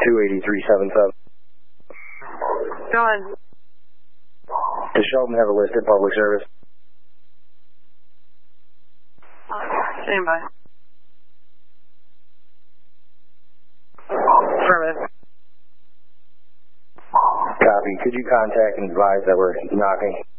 28377. Go ahead. Does Shelton have a listed public service? Stand by. Affirmative. Copy. Could you contact and advise that we're knocking?